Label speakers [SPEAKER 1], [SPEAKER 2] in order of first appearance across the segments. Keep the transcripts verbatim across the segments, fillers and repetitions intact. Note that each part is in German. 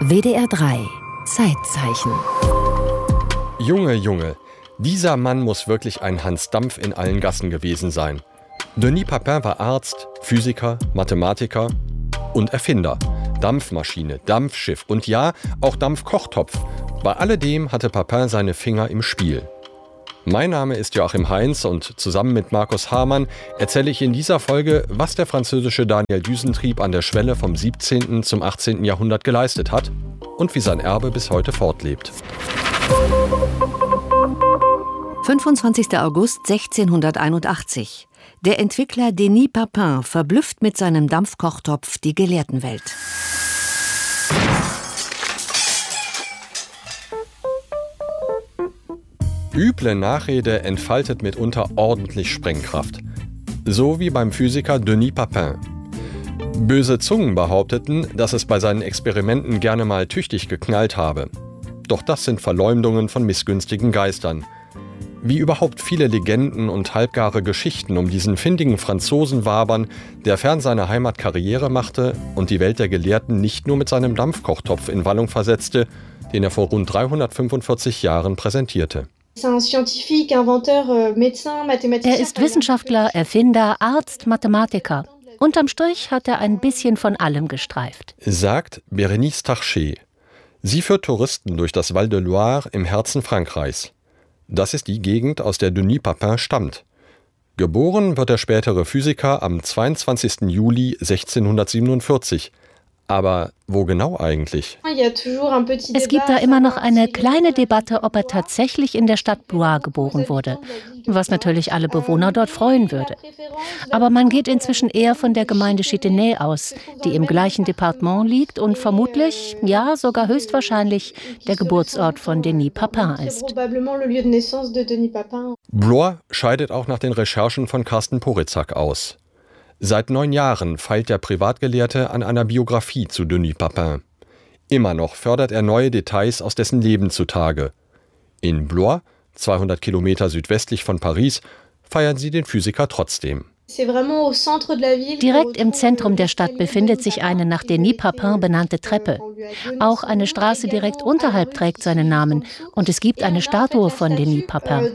[SPEAKER 1] W D R drei Zeitzeichen.
[SPEAKER 2] Junge, Junge, dieser Mann muss wirklich ein Hans Dampf in allen Gassen gewesen sein. Denis Papin war Arzt, Physiker, Mathematiker und Erfinder. Dampfmaschine, Dampfschiff und ja, auch Dampfkochtopf. Bei alledem hatte Papin seine Finger im Spiel. Mein Name ist Joachim Heinz und zusammen mit Markus Hamann erzähle ich in dieser Folge, was der französische Daniel Düsentrieb an der Schwelle vom siebzehnten zum achtzehnten Jahrhundert geleistet hat und wie sein Erbe bis heute fortlebt.
[SPEAKER 1] fünfundzwanzigster August sechzehnhunderteinundachtzig. Der Entwickler Denis Papin verblüfft mit seinem Dampfkochtopf die Gelehrtenwelt.
[SPEAKER 2] Üble Nachrede entfaltet mitunter ordentlich Sprengkraft. So wie beim Physiker Denis Papin. Böse Zungen behaupteten, dass es bei seinen Experimenten gerne mal tüchtig geknallt habe. Doch das sind Verleumdungen von missgünstigen Geistern. Wie überhaupt viele Legenden und halbgare Geschichten um diesen findigen Franzosen wabern, der fern seiner Heimat Karriere machte und die Welt der Gelehrten nicht nur mit seinem Dampfkochtopf in Wallung versetzte, den er vor rund dreihundertfünfundvierzig Jahren präsentierte.
[SPEAKER 3] Er ist
[SPEAKER 4] Wissenschaftler, Erfinder, Arzt, Mathematiker. Unterm Strich hat er ein bisschen von allem gestreift.
[SPEAKER 2] Sagt Bérénice Tarchet. Sie führt Touristen durch das Val de Loire im Herzen Frankreichs. Das ist die Gegend, aus der Denis Papin stammt. Geboren wird der spätere Physiker am zweiundzwanzigsten Juli sechzehnhundertsiebenundvierzig. Aber wo genau eigentlich?
[SPEAKER 4] Es gibt da immer noch eine kleine Debatte, ob er tatsächlich in der Stadt Blois geboren wurde, was natürlich alle Bewohner dort freuen würde. Aber man geht inzwischen eher von der Gemeinde Chitenay aus, die im gleichen Departement liegt und vermutlich, ja sogar höchstwahrscheinlich, der Geburtsort von Denis Papin ist.
[SPEAKER 2] Blois scheidet auch nach den Recherchen von Carsten Poritzak aus. Seit neun Jahren feilt der Privatgelehrte an einer Biografie zu Denis Papin. Immer noch fördert er neue Details aus dessen Leben zutage. In Blois, zweihundert Kilometer südwestlich von Paris, feiern sie den Physiker trotzdem.
[SPEAKER 4] Direkt im Zentrum der Stadt befindet sich eine nach Denis Papin benannte Treppe. Auch eine Straße direkt unterhalb trägt seinen Namen und es gibt eine Statue von Denis Papin.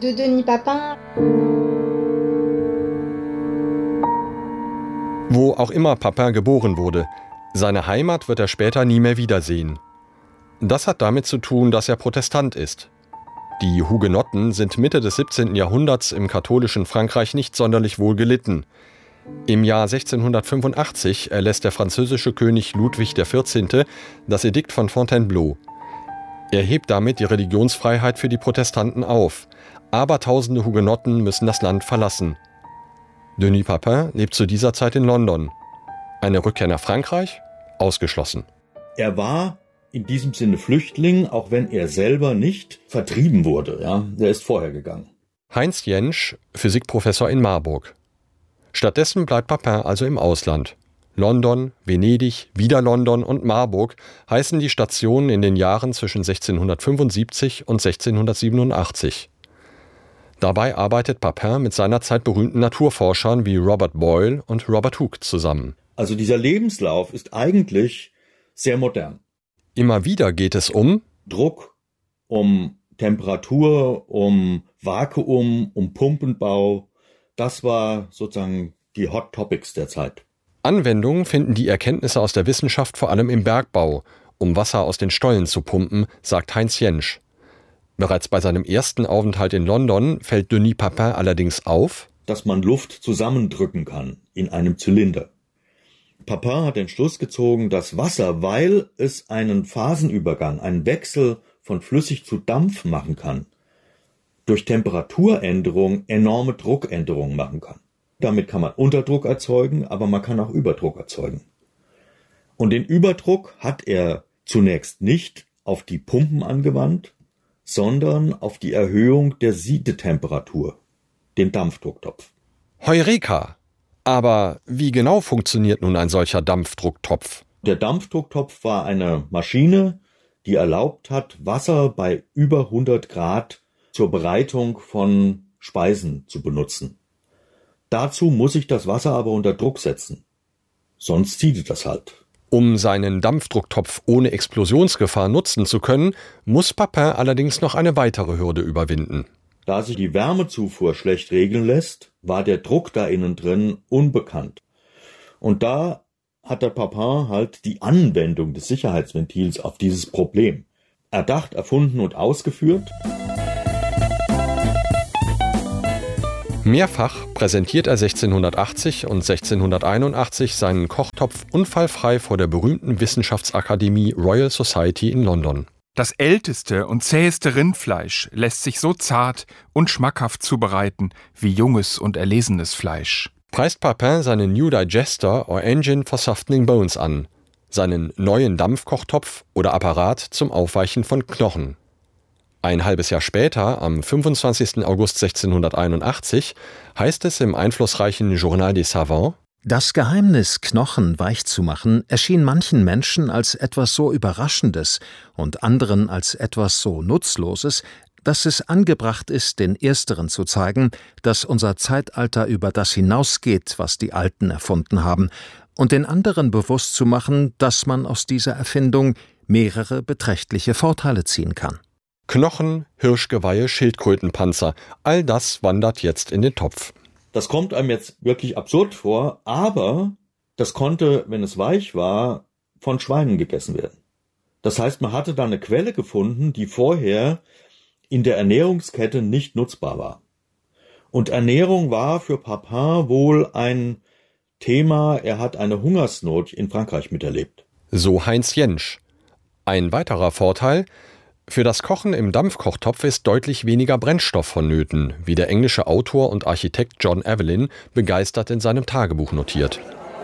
[SPEAKER 2] Wo auch immer Papin geboren wurde, seine Heimat wird er später nie mehr wiedersehen. Das hat damit zu tun, dass er Protestant ist. Die Hugenotten sind Mitte des siebzehnten Jahrhunderts im katholischen Frankreich nicht sonderlich wohl gelitten. Im Jahr sechzehnhundertfünfundachtzig erlässt der französische König Ludwig der vierzehnte das Edikt von Fontainebleau. Er hebt damit die Religionsfreiheit für die Protestanten auf. Abertausende Hugenotten müssen das Land verlassen. Denis Papin lebt zu dieser Zeit in London. Eine Rückkehr nach Frankreich? Ausgeschlossen.
[SPEAKER 5] Er war in diesem Sinne Flüchtling, auch wenn er selber nicht vertrieben wurde. Ja, er ist vorher gegangen.
[SPEAKER 2] Heinz Jentsch, Physikprofessor in Marburg. Stattdessen bleibt Papin also im Ausland. London, Venedig, wieder London und Marburg heißen die Stationen in den Jahren zwischen sechzehnhundertfünfundsiebzig und sechzehnhundertsiebenundachtzig. Dabei arbeitet Papin mit seinerzeit berühmten Naturforschern wie Robert Boyle und Robert Hooke zusammen.
[SPEAKER 5] Also dieser Lebenslauf ist eigentlich sehr modern.
[SPEAKER 2] Immer wieder geht es um
[SPEAKER 5] Druck, um Temperatur, um Vakuum, um Pumpenbau. Das war sozusagen die Hot Topics der Zeit.
[SPEAKER 2] Anwendung finden die Erkenntnisse aus der Wissenschaft vor allem im Bergbau, um Wasser aus den Stollen zu pumpen, sagt Heinz Jentsch. Bereits bei seinem ersten Aufenthalt in London fällt Denis Papin allerdings auf,
[SPEAKER 5] dass man Luft zusammendrücken kann in einem Zylinder. Papin hat den Schluss gezogen, dass Wasser, weil es einen Phasenübergang, einen Wechsel von flüssig zu Dampf machen kann, durch Temperaturänderung enorme Druckänderungen machen kann. Damit kann man Unterdruck erzeugen, aber man kann auch Überdruck erzeugen. Und den Überdruck hat er zunächst nicht auf die Pumpen angewandt, sondern auf die Erhöhung der Siedetemperatur, den Dampfdrucktopf.
[SPEAKER 2] Heureka! Aber wie genau funktioniert nun ein solcher Dampfdrucktopf?
[SPEAKER 5] Der Dampfdrucktopf war eine Maschine, die erlaubt hat, Wasser bei über hundert Grad zur Bereitung von Speisen zu benutzen. Dazu muss ich das Wasser aber unter Druck setzen. Sonst siedet das halt.
[SPEAKER 2] Um seinen Dampfdrucktopf ohne Explosionsgefahr nutzen zu können, muss Papin allerdings noch eine weitere Hürde überwinden.
[SPEAKER 5] Da sich die Wärmezufuhr schlecht regeln lässt, war der Druck da innen drin unbekannt. Und da hat der Papin halt die Anwendung des Sicherheitsventils auf dieses Problem erdacht, erfunden und ausgeführt.
[SPEAKER 2] Mehrfach präsentiert er sechzehnhundertachtzig und sechzehnhunderteinundachtzig seinen Kochtopf unfallfrei vor der berühmten Wissenschaftsakademie Royal Society in London.
[SPEAKER 3] Das älteste und zäheste Rindfleisch lässt sich so zart und schmackhaft zubereiten wie junges und erlesenes Fleisch.
[SPEAKER 2] Preist Papin seinen New Digester or Engine for Softening Bones an, seinen neuen Dampfkochtopf oder Apparat zum Aufweichen von Knochen. Ein halbes Jahr später, am fünfundzwanzigsten August sechzehnhunderteinundachtzig, heißt es im einflussreichen Journal des Savants:
[SPEAKER 6] Das Geheimnis, Knochen weich zu machen, erschien manchen Menschen als etwas so Überraschendes und anderen als etwas so Nutzloses, dass es angebracht ist, den Ersteren zu zeigen, dass unser Zeitalter über das hinausgeht, was die Alten erfunden haben, und den anderen bewusst zu machen, dass man aus dieser Erfindung mehrere beträchtliche Vorteile ziehen kann.
[SPEAKER 2] Knochen, Hirschgeweihe, Schildkrötenpanzer, all das wandert jetzt in den Topf.
[SPEAKER 5] Das kommt einem jetzt wirklich absurd vor, aber das konnte, wenn es weich war, von Schweinen gegessen werden. Das heißt, man hatte da eine Quelle gefunden, die vorher in der Ernährungskette nicht nutzbar war. Und Ernährung war für Papin wohl ein Thema, er hat eine Hungersnot in Frankreich miterlebt.
[SPEAKER 2] So Heinz Jentsch. Ein weiterer Vorteil: Für das Kochen im Dampfkochtopf ist deutlich weniger Brennstoff vonnöten, wie der englische Autor und Architekt John Evelyn begeistert in seinem Tagebuch notiert.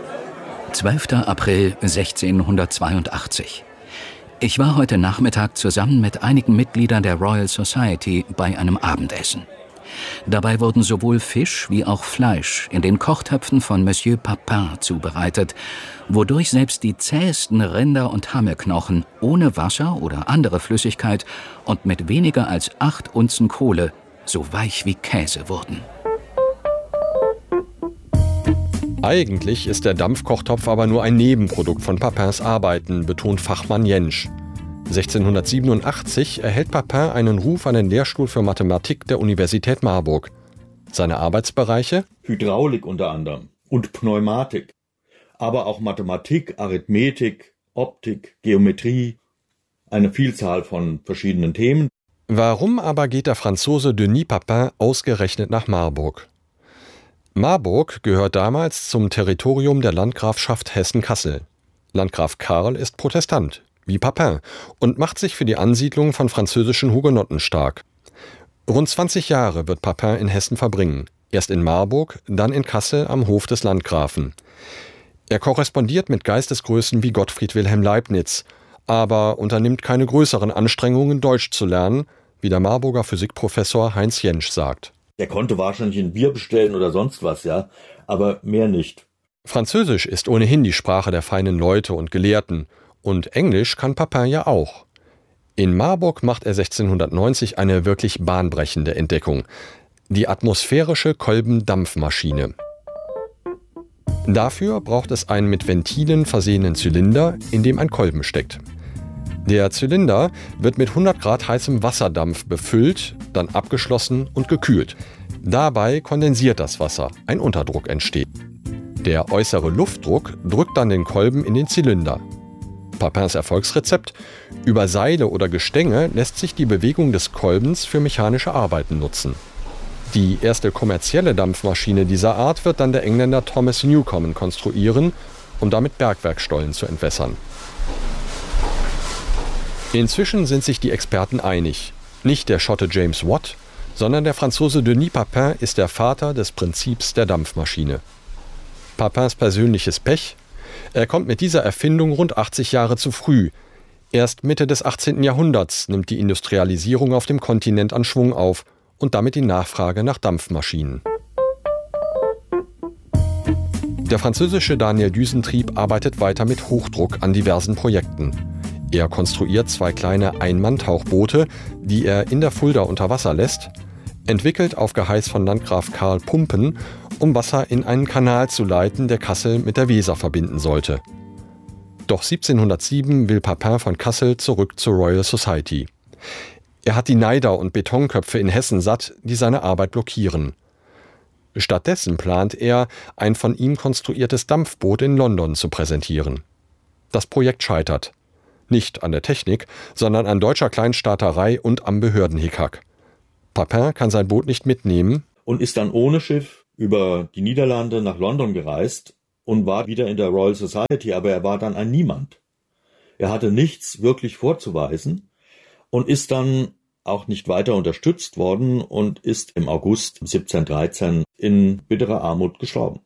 [SPEAKER 7] zwölfter April sechzehnhundertzweiundachtzig. Ich war heute Nachmittag zusammen mit einigen Mitgliedern der Royal Society bei einem Abendessen. Dabei wurden sowohl Fisch wie auch Fleisch in den Kochtöpfen von Monsieur Papin zubereitet, wodurch selbst die zähesten Rinder- und Hammelknochen ohne Wasser oder andere Flüssigkeit und mit weniger als acht Unzen Kohle so weich wie Käse wurden.
[SPEAKER 2] Eigentlich ist der Dampfkochtopf aber nur ein Nebenprodukt von Papins Arbeiten, betont Fachmann Jentsch. sechzehnhundertsiebenundachtzig erhält Papin einen Ruf an den Lehrstuhl für Mathematik der Universität Marburg. Seine Arbeitsbereiche?
[SPEAKER 5] Hydraulik unter anderem und Pneumatik, aber auch Mathematik, Arithmetik, Optik, Geometrie, eine Vielzahl von verschiedenen Themen.
[SPEAKER 2] Warum aber geht der Franzose Denis Papin ausgerechnet nach Marburg? Marburg gehört damals zum Territorium der Landgrafschaft Hessen-Kassel. Landgraf Karl ist Protestant, wie Papin, und macht sich für die Ansiedlung von französischen Hugenotten stark. Rund zwanzig Jahre wird Papin in Hessen verbringen, erst in Marburg, dann in Kassel am Hof des Landgrafen. Er korrespondiert mit Geistesgrößen wie Gottfried Wilhelm Leibniz, aber unternimmt keine größeren Anstrengungen, Deutsch zu lernen, wie der Marburger Physikprofessor Heinz Jentsch sagt.
[SPEAKER 5] Er konnte wahrscheinlich ein Bier bestellen oder sonst was, ja, aber mehr nicht.
[SPEAKER 2] Französisch ist ohnehin die Sprache der feinen Leute und Gelehrten, und Englisch kann Papin ja auch. In Marburg macht er sechzehnhundertneunzig eine wirklich bahnbrechende Entdeckung: die atmosphärische Kolbendampfmaschine. Dafür braucht es einen mit Ventilen versehenen Zylinder, in dem ein Kolben steckt. Der Zylinder wird mit hundert Grad heißem Wasserdampf befüllt, dann abgeschlossen und gekühlt. Dabei kondensiert das Wasser, ein Unterdruck entsteht. Der äußere Luftdruck drückt dann den Kolben in den Zylinder. Papins Erfolgsrezept: Über Seile oder Gestänge lässt sich die Bewegung des Kolbens für mechanische Arbeiten nutzen. Die erste kommerzielle Dampfmaschine dieser Art wird dann der Engländer Thomas Newcomen konstruieren, um damit Bergwerkstollen zu entwässern. Inzwischen sind sich die Experten einig. Nicht der Schotte James Watt, sondern der Franzose Denis Papin ist der Vater des Prinzips der Dampfmaschine. Papins persönliches Pech: Er kommt mit dieser Erfindung rund achtzig Jahre zu früh. Erst Mitte des achtzehnten Jahrhunderts nimmt die Industrialisierung auf dem Kontinent an Schwung auf und damit die Nachfrage nach Dampfmaschinen. Der französische Daniel Düsentrieb arbeitet weiter mit Hochdruck an diversen Projekten. Er konstruiert zwei kleine Ein-Mann-Tauchboote, die er in der Fulda unter Wasser lässt, entwickelt auf Geheiß von Landgraf Karl Pumpen, um Wasser in einen Kanal zu leiten, der Kassel mit der Weser verbinden sollte. Doch siebzehnhundertsieben will Papin von Kassel zurück zur Royal Society. Er hat die Neider und Betonköpfe in Hessen satt, die seine Arbeit blockieren. Stattdessen plant er, ein von ihm konstruiertes Dampfboot in London zu präsentieren. Das Projekt scheitert. Nicht an der Technik, sondern an deutscher Kleinstaaterei und am Behördenhickhack. Papin kann sein Boot nicht mitnehmen
[SPEAKER 5] und ist dann ohne Schiff über die Niederlande nach London gereist und war wieder in der Royal Society, aber er war dann ein Niemand. Er hatte nichts wirklich vorzuweisen und ist dann auch nicht weiter unterstützt worden und ist im August siebzehnhundertdreizehn in bitterer Armut gestorben.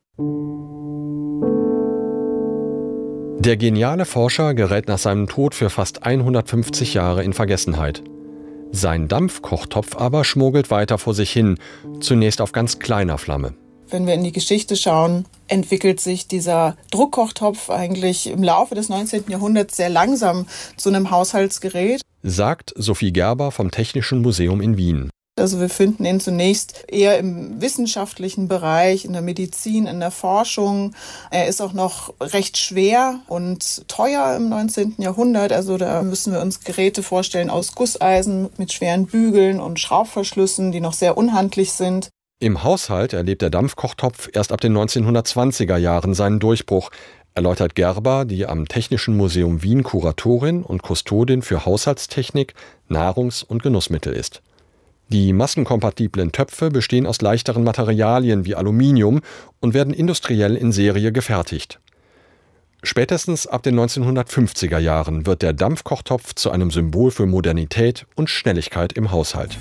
[SPEAKER 2] Der geniale Forscher gerät nach seinem Tod für fast hundertfünfzig Jahre in Vergessenheit. Sein Dampfkochtopf aber schmuggelt weiter vor sich hin, zunächst auf ganz kleiner Flamme.
[SPEAKER 8] Wenn wir in die Geschichte schauen, entwickelt sich dieser Druckkochtopf eigentlich im Laufe des neunzehnten Jahrhunderts sehr langsam zu einem Haushaltsgerät,
[SPEAKER 2] sagt Sophie Gerber vom Technischen Museum in Wien.
[SPEAKER 8] Also wir finden ihn zunächst eher im wissenschaftlichen Bereich, in der Medizin, in der Forschung. Er ist auch noch recht schwer und teuer im neunzehnten Jahrhundert. Also da müssen wir uns Geräte vorstellen aus Gusseisen mit schweren Bügeln und Schraubverschlüssen, die noch sehr unhandlich sind.
[SPEAKER 2] Im Haushalt erlebt der Dampfkochtopf erst ab den neunzehnhundertzwanziger Jahren seinen Durchbruch, erläutert Gerber, die am Technischen Museum Wien Kuratorin und Kustodin für Haushaltstechnik, Nahrungs- und Genussmittel ist. Die massenkompatiblen Töpfe bestehen aus leichteren Materialien wie Aluminium und werden industriell in Serie gefertigt. Spätestens ab den neunzehnhundertfünfziger Jahren wird der Dampfkochtopf zu einem Symbol für Modernität und Schnelligkeit im Haushalt.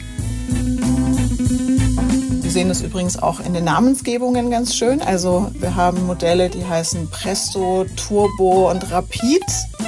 [SPEAKER 8] Wir sehen das übrigens auch in den Namensgebungen ganz schön. Also wir haben Modelle, die heißen Presto, Turbo und Rapid.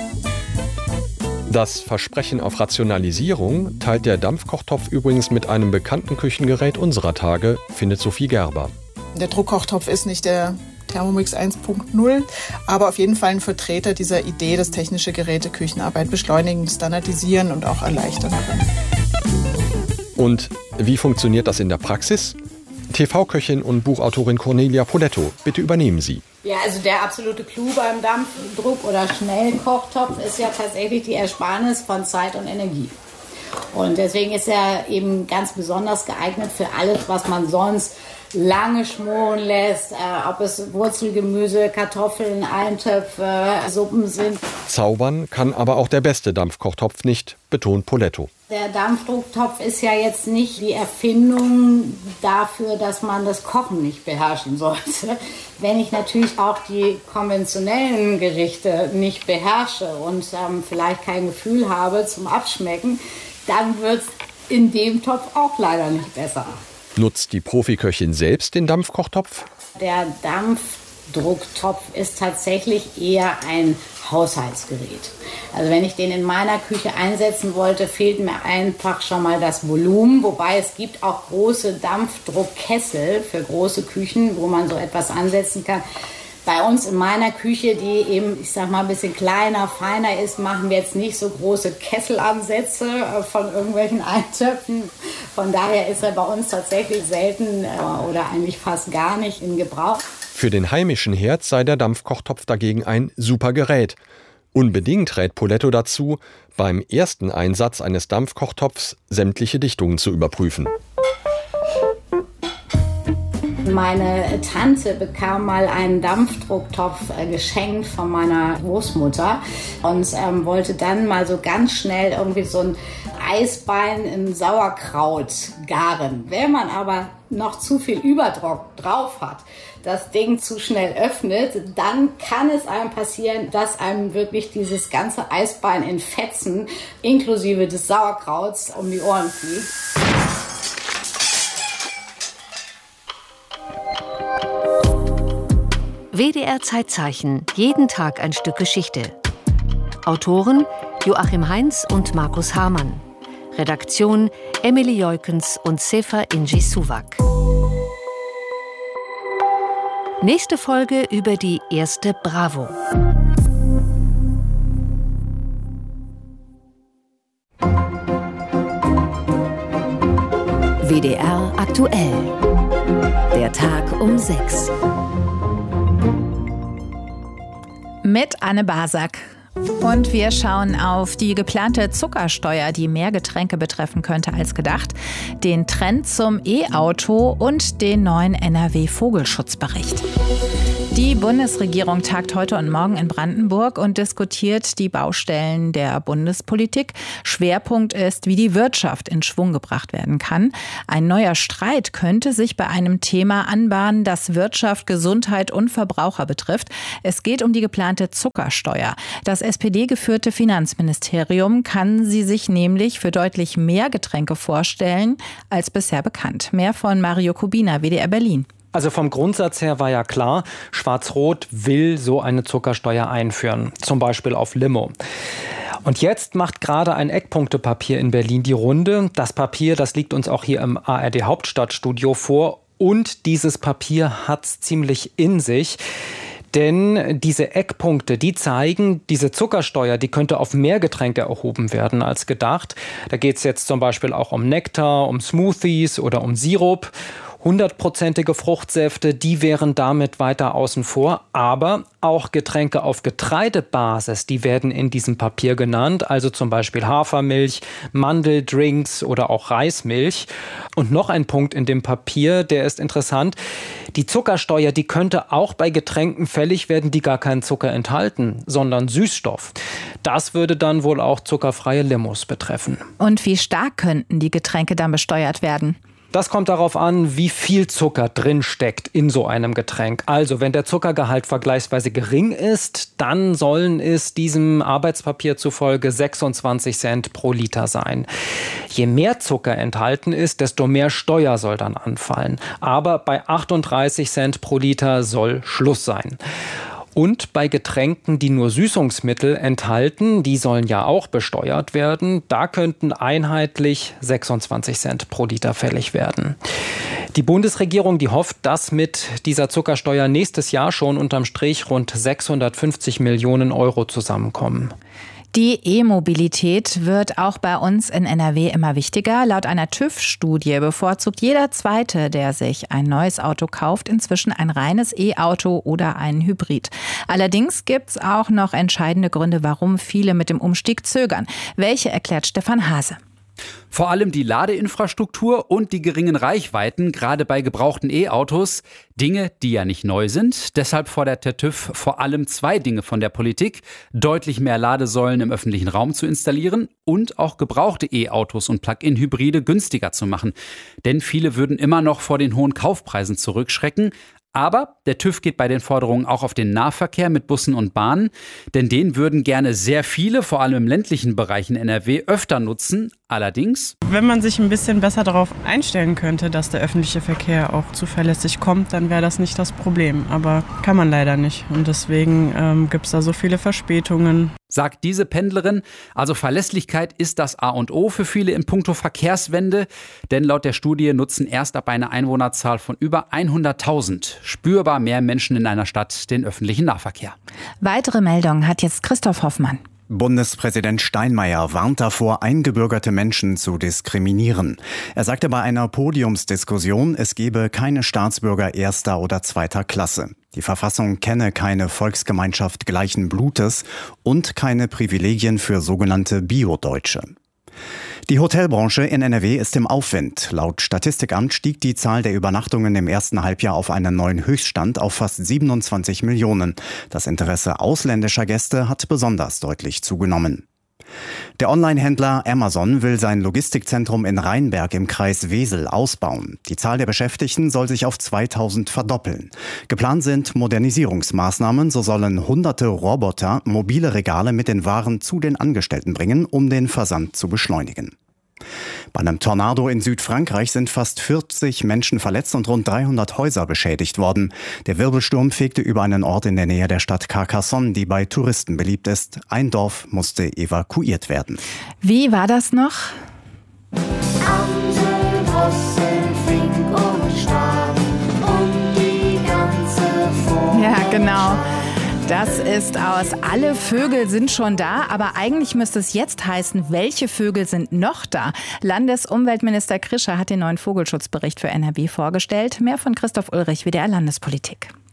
[SPEAKER 2] Das Versprechen auf Rationalisierung teilt der Dampfkochtopf übrigens mit einem bekannten Küchengerät unserer Tage, findet Sophie Gerber.
[SPEAKER 8] Der Druckkochtopf ist nicht der Thermomix eins punkt null, aber auf jeden Fall ein Vertreter dieser Idee, dass technische Geräte Küchenarbeit beschleunigen, standardisieren und auch erleichtern können.
[SPEAKER 2] Und wie funktioniert das in der Praxis? T V-Köchin und Buchautorin Cornelia Poletto, bitte übernehmen Sie.
[SPEAKER 9] Ja, also der absolute Clou beim Dampfdruck- oder Schnellkochtopf ist ja tatsächlich die Ersparnis von Zeit und Energie. Und deswegen ist er eben ganz besonders geeignet für alles, was man sonst lange schmoren lässt, äh, ob es Wurzelgemüse, Kartoffeln, Eintöpfe, Suppen sind.
[SPEAKER 2] Zaubern kann aber auch der beste Dampfkochtopf nicht, betont Poletto.
[SPEAKER 9] Der Dampfdrucktopf ist ja jetzt nicht die Erfindung dafür, dass man das Kochen nicht beherrschen sollte. Wenn ich natürlich auch die konventionellen Gerichte nicht beherrsche und ähm, vielleicht kein Gefühl habe zum Abschmecken, dann wird es in dem Topf auch leider nicht besser.
[SPEAKER 2] Nutzt die Profiköchin selbst den Dampfkochtopf?
[SPEAKER 9] Der Dampfdrucktopf ist tatsächlich eher ein Haushaltsgerät. Also wenn ich den in meiner Küche einsetzen wollte, fehlt mir einfach schon mal das Volumen. Wobei es gibt auch große Dampfdruckkessel für große Küchen, wo man so etwas ansetzen kann. Bei uns in meiner Küche, die eben, ich sag mal, ein bisschen kleiner, feiner ist, machen wir jetzt nicht so große Kesselansätze von irgendwelchen Eintöpfen. Von daher ist er bei uns tatsächlich selten oder eigentlich fast gar nicht in Gebrauch.
[SPEAKER 2] Für den heimischen Herd sei der Dampfkochtopf dagegen ein super Gerät. Unbedingt rät Poletto dazu, beim ersten Einsatz eines Dampfkochtopfs sämtliche Dichtungen zu überprüfen.
[SPEAKER 9] Meine Tante bekam mal einen Dampfdrucktopf äh, geschenkt von meiner Großmutter und ähm, wollte dann mal so ganz schnell irgendwie so ein Eisbein in Sauerkraut garen. Wenn man aber noch zu viel Überdruck drauf hat, das Ding zu schnell öffnet, dann kann es einem passieren, dass einem wirklich dieses ganze Eisbein in Fetzen inklusive des Sauerkrauts um die Ohren fliegt.
[SPEAKER 1] W D R Zeitzeichen, jeden Tag ein Stück Geschichte. Autoren Joachim Heinz und Markus Hamann. Redaktion Emily Joikens und Sefer Inji Suwak. Nächste Folge über die erste Bravo. W D R aktuell. Der Tag um sechs.
[SPEAKER 10] Mit Anne Basak. Und wir schauen auf die geplante Zuckersteuer, die mehr Getränke betreffen könnte als gedacht, den Trend zum E-Auto und den neuen N R W-Vogelschutzbericht. Die Bundesregierung tagt heute und morgen in Brandenburg und diskutiert die Baustellen der Bundespolitik. Schwerpunkt ist, wie die Wirtschaft in Schwung gebracht werden kann. Ein neuer Streit könnte sich bei einem Thema anbahnen, das Wirtschaft, Gesundheit und Verbraucher betrifft. Es geht um die geplante Zuckersteuer. Das S P D-geführte Finanzministerium kann sie sich nämlich für deutlich mehr Getränke vorstellen als bisher bekannt. Mehr von Mario Kubina, W D R Berlin.
[SPEAKER 11] Also vom Grundsatz her war ja klar, Schwarz-Rot will so eine Zuckersteuer einführen, zum Beispiel auf Limo. Und jetzt macht gerade ein Eckpunktepapier in Berlin die Runde. Das Papier, das liegt uns auch hier im A R D Hauptstadtstudio vor. Und dieses Papier hat's ziemlich in sich. Denn diese Eckpunkte, die zeigen, diese Zuckersteuer, die könnte auf mehr Getränke erhoben werden als gedacht. Da geht es jetzt zum Beispiel auch um Nektar, um Smoothies oder um Sirup. Hundertprozentige Fruchtsäfte, die wären damit weiter außen vor. Aber auch Getränke auf Getreidebasis, die werden in diesem Papier genannt. Also zum Beispiel Hafermilch, Mandeldrinks oder auch Reismilch. Und noch ein Punkt in dem Papier, der ist interessant. Die Zuckersteuer, die könnte auch bei Getränken fällig werden, die gar keinen Zucker enthalten, sondern Süßstoff. Das würde dann wohl auch zuckerfreie Limos betreffen.
[SPEAKER 10] Und wie stark könnten die Getränke dann besteuert werden?
[SPEAKER 11] Das kommt darauf an, wie viel Zucker drin steckt in so einem Getränk. Also wenn der Zuckergehalt vergleichsweise gering ist, dann sollen es diesem Arbeitspapier zufolge sechsundzwanzig Cent pro Liter sein. Je mehr Zucker enthalten ist, desto mehr Steuer soll dann anfallen. Aber bei achtunddreißig Cent pro Liter soll Schluss sein. Und bei Getränken, die nur Süßungsmittel enthalten, die sollen ja auch besteuert werden, da könnten einheitlich sechsundzwanzig Cent pro Liter fällig werden. Die Bundesregierung, die hofft, dass mit dieser Zuckersteuer nächstes Jahr schon unterm Strich rund sechshundertfünfzig Millionen Euro zusammenkommen.
[SPEAKER 10] Die E-Mobilität wird auch bei uns in N R W immer wichtiger. Laut einer TÜV-Studie bevorzugt jeder Zweite, der sich ein neues Auto kauft, inzwischen ein reines E-Auto oder einen Hybrid. Allerdings gibt es auch noch entscheidende Gründe, warum viele mit dem Umstieg zögern. Welche erklärt Stefan Hase.
[SPEAKER 12] Vor allem die Ladeinfrastruktur und die geringen Reichweiten, gerade bei gebrauchten E-Autos. Dinge, die ja nicht neu sind. Deshalb fordert der TÜV vor allem zwei Dinge von der Politik. Deutlich mehr Ladesäulen im öffentlichen Raum zu installieren und auch gebrauchte E-Autos und Plug-in-Hybride günstiger zu machen. Denn viele würden immer noch vor den hohen Kaufpreisen zurückschrecken. Aber der TÜV geht bei den Forderungen auch auf den Nahverkehr mit Bussen und Bahnen, denn den würden gerne sehr viele, vor allem im ländlichen Bereich in N R W, öfter nutzen. Allerdings,
[SPEAKER 13] wenn man sich ein bisschen besser darauf einstellen könnte, dass der öffentliche Verkehr auch zuverlässig kommt, dann wäre das nicht das Problem. Aber kann man leider nicht. Und deswegen ähm, gibt es da so viele Verspätungen.
[SPEAKER 12] Sagt diese Pendlerin. Also Verlässlichkeit ist das A und O für viele in puncto Verkehrswende. Denn laut der Studie nutzen erst ab einer Einwohnerzahl von über hunderttausend spürbar mehr Menschen in einer Stadt den öffentlichen Nahverkehr.
[SPEAKER 10] Weitere Meldungen hat jetzt Christoph Hoffmann.
[SPEAKER 14] Bundespräsident Steinmeier warnt davor, eingebürgerte Menschen zu diskriminieren. Er sagte bei einer Podiumsdiskussion, es gebe keine Staatsbürger erster oder zweiter Klasse. Die Verfassung kenne keine Volksgemeinschaft gleichen Blutes und keine Privilegien für sogenannte Bio-Deutsche. Die Hotelbranche in N R W ist im Aufwind. Laut Statistikamt stieg die Zahl der Übernachtungen im ersten Halbjahr auf einen neuen Höchststand auf fast siebenundzwanzig Millionen. Das Interesse ausländischer Gäste hat besonders deutlich zugenommen. Der Online-Händler Amazon will sein Logistikzentrum in Rheinberg im Kreis Wesel ausbauen. Die Zahl der Beschäftigten soll sich auf zweitausend verdoppeln. Geplant sind Modernisierungsmaßnahmen, so sollen hunderte Roboter mobile Regale mit den Waren zu den Angestellten bringen, um den Versand zu beschleunigen. Bei einem Tornado in Südfrankreich sind fast vierzig Menschen verletzt und rund dreihundert Häuser beschädigt worden. Der Wirbelsturm fegte über einen Ort in der Nähe der Stadt Carcassonne, die bei Touristen beliebt ist. Ein Dorf musste evakuiert werden.
[SPEAKER 10] Wie war das noch?
[SPEAKER 15] Amsel, Drossel, Fink und Stab und die ganze Vogel.
[SPEAKER 10] Ja, genau. Das ist aus Alle Vögel sind schon da, aber eigentlich müsste es jetzt heißen, welche Vögel sind noch da? Landesumweltminister Krischer hat den neuen Vogelschutzbericht für N R W vorgestellt. Mehr von Christoph Ulrich, W D R Landespolitik.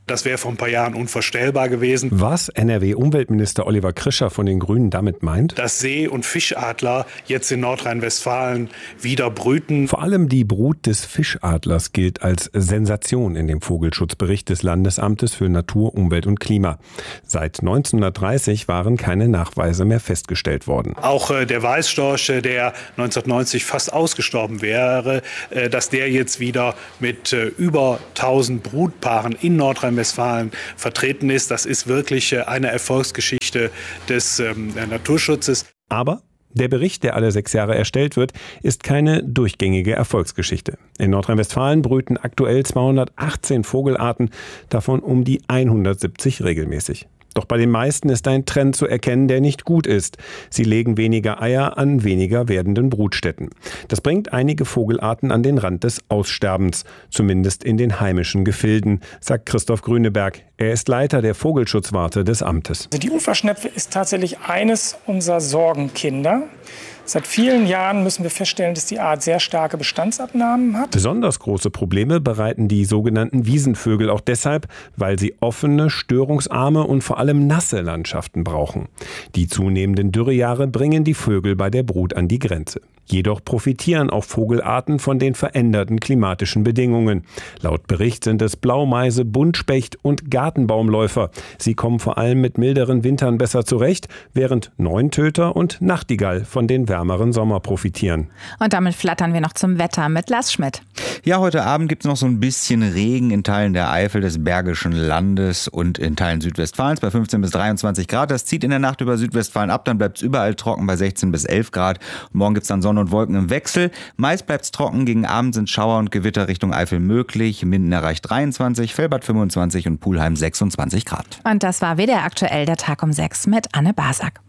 [SPEAKER 16] Das wäre vor ein paar Jahren unvorstellbar gewesen.
[SPEAKER 17] Was N R W-Umweltminister Oliver Krischer von den Grünen damit meint?
[SPEAKER 16] Dass See- und Fischadler jetzt in Nordrhein-Westfalen wieder brüten.
[SPEAKER 17] Vor allem die Brut des Fischadlers gilt als Sensation in dem Vogelschutzbericht des Landesamtes für Natur, Umwelt und Klima. Seit neunzehnhundertdreißig waren keine Nachweise mehr festgestellt worden.
[SPEAKER 16] Auch äh, der Weißstorch, der neunzehnhundertneunzig fast ausgestorben wäre, äh, dass der jetzt wieder mit äh, über tausend Brutpaaren in Nordrhein-Westfalen vertreten ist. Das ist wirklich äh, eine Erfolgsgeschichte des ähm, Naturschutzes.
[SPEAKER 17] Aber der Bericht, der alle sechs Jahre erstellt wird, ist keine durchgängige Erfolgsgeschichte. In Nordrhein-Westfalen brüten aktuell zweihundertachtzehn Vogelarten, davon um die hundertsiebzig regelmäßig. Doch bei den meisten ist ein Trend zu erkennen, der nicht gut ist. Sie legen weniger Eier an weniger werdenden Brutstätten. Das bringt einige Vogelarten an den Rand des Aussterbens, zumindest in den heimischen Gefilden, sagt Christoph Grüneberg. Er ist Leiter der Vogelschutzwarte des Amtes.
[SPEAKER 18] Die Uferschnepfe ist tatsächlich eines unserer Sorgenkinder. Seit vielen Jahren müssen wir feststellen, dass die Art sehr starke Bestandsabnahmen hat.
[SPEAKER 17] Besonders große Probleme bereiten die sogenannten Wiesenvögel auch deshalb, weil sie offene, störungsarme und vor allem nasse Landschaften brauchen. Die zunehmenden Dürrejahre bringen die Vögel bei der Brut an die Grenze. Jedoch profitieren auch Vogelarten von den veränderten klimatischen Bedingungen. Laut Bericht sind es Blaumeise, Buntspecht und Gartenbaumläufer. Sie kommen vor allem mit milderen Wintern besser zurecht, während Neuntöter und Nachtigall von den wärmeren Sommer profitieren.
[SPEAKER 10] Und damit flattern wir noch zum Wetter mit Lars Schmidt.
[SPEAKER 19] Ja, heute Abend gibt es noch so ein bisschen Regen in Teilen der Eifel, des Bergischen Landes und in Teilen Südwestfalens bei fünfzehn bis dreiundzwanzig Grad. Das zieht in der Nacht über Südwestfalen ab, dann bleibt es überall trocken bei sechzehn bis elf Grad. Und morgen gibt es dann Sonne und Wolken im Wechsel. Meist bleibt es trocken, gegen Abend sind Schauer und Gewitter Richtung Eifel möglich. Minden erreicht dreiundzwanzig, Velbert fünfundzwanzig und Pulheim sechsundzwanzig Grad.
[SPEAKER 10] Und das war W D R aktuell, der Tag um sechs mit Anne Basak.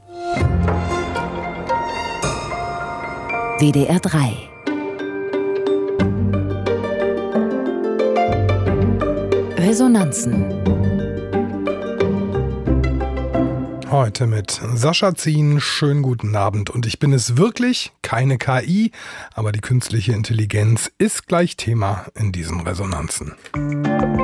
[SPEAKER 1] W D R drei. Resonanzen.
[SPEAKER 20] Heute mit Sascha Zien. Schönen guten Abend. Und ich bin es wirklich, keine K I, aber die künstliche Intelligenz ist gleich Thema in diesen Resonanzen.